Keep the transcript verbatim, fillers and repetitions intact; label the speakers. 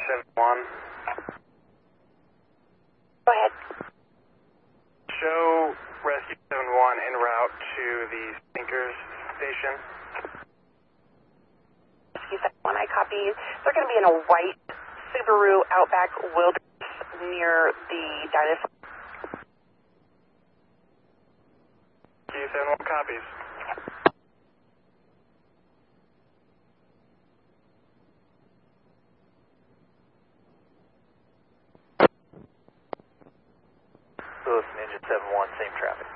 Speaker 1: seven one.
Speaker 2: Go ahead.
Speaker 1: Show Rescue seven one en route to the Sinkers station.
Speaker 2: Rescue seven one, I copy. They're going to be in a white Subaru Outback Wilderness near the dinosaur.
Speaker 1: Rescue seven one copies. Lewis and Engine seven one, same traffic.